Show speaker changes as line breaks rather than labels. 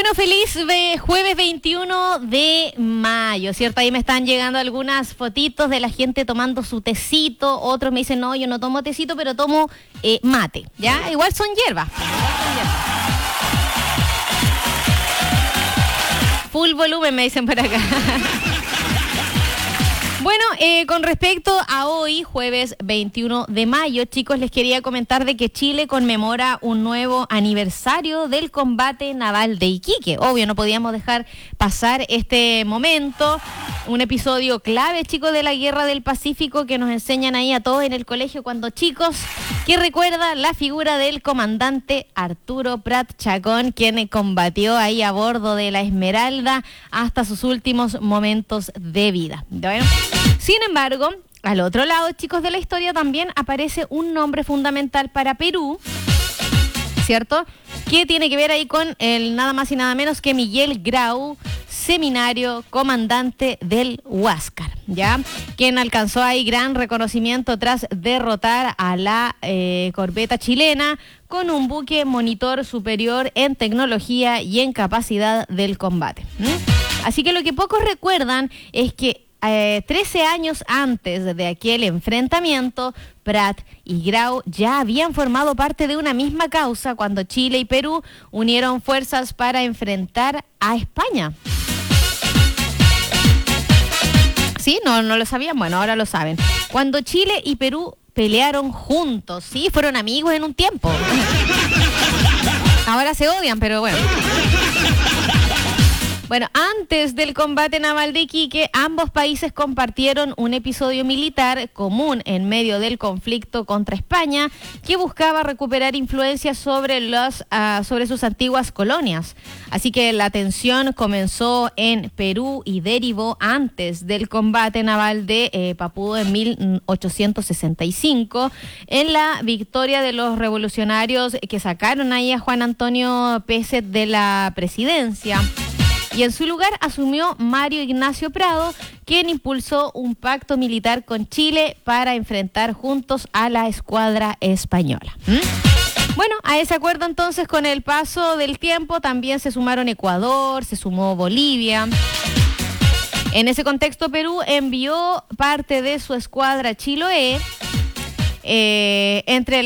Bueno, feliz jueves 21 de mayo, ¿cierto? Ahí me están llegando algunas fotitos de la gente tomando su tecito. Otros me dicen, no, yo no tomo tecito, pero tomo mate, ¿ya? Igual son hierbas. Full volumen, me dicen por acá. Bueno, con respecto a hoy, jueves 21 de mayo, chicos, les quería comentar de que Chile conmemora un nuevo aniversario del combate naval de Iquique. Obvio, no podíamos dejar pasar este momento. Un episodio clave, chicos, de la Guerra del Pacífico que nos enseñan ahí a todos en el colegio cuando chicos, que recuerda la figura del comandante Arturo Prat Chacón, quien combatió ahí a bordo de la Esmeralda hasta sus últimos momentos de vida. Bueno, sin embargo, al otro lado, chicos, de la historia también aparece un nombre fundamental para Perú, ¿cierto? Que tiene que ver ahí con el nada más y nada menos que Miguel Grau, seminario, comandante del Huáscar, ¿ya? Quien alcanzó ahí gran reconocimiento tras derrotar a la corbeta chilena con un buque monitor superior en tecnología y en capacidad del combate. Así que lo que pocos recuerdan es que 13 años antes de aquel enfrentamiento, Prat y Grau ya habían formado parte de una misma causa cuando Chile y Perú unieron fuerzas para enfrentar a España. ¿Sí? ¿No lo sabían? Bueno, ahora lo saben. Cuando Chile y Perú pelearon juntos, sí, fueron amigos en un tiempo. Ahora se odian, pero bueno. Bueno, antes del combate naval de Iquique, ambos países compartieron un episodio militar común en medio del conflicto contra España, que buscaba recuperar influencia sobre sus antiguas colonias. Así que la tensión comenzó en Perú y derivó antes del combate naval de Papúa en 1865, en la victoria de los revolucionarios que sacaron ahí a Juan Antonio Pezet de la presidencia. Y en su lugar asumió Mario Ignacio Prado, quien impulsó un pacto militar con Chile para enfrentar juntos a la escuadra española. Bueno, a ese acuerdo entonces, con el paso del tiempo, también se sumaron Ecuador, se sumó Bolivia. En ese contexto, Perú envió parte de su escuadra Chiloé entre